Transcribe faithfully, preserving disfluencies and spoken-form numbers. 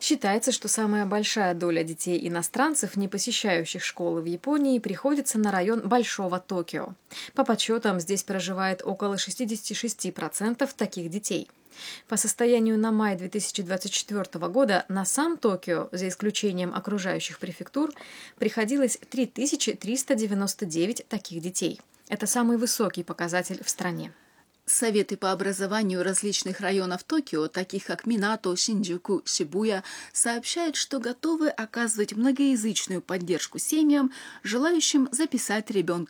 Считается, что самая большая доля детей-иностранцев, не посещающих школы в Японии, приходится на район Большого Токио. По подсчетам, здесь проживает около шестьдесят шесть процентов таких детей. По состоянию на май две тысячи двадцать четвёртого года на сам Токио, за исключением окружающих префектур, приходилось три тысячи триста девяносто девять таких детей. Это самый высокий показатель в стране. Советы по образованию различных районов Токио, таких как Минато, Синдзюку, Сибуя, сообщают, что готовы оказывать многоязычную поддержку семьям, желающим записать ребенка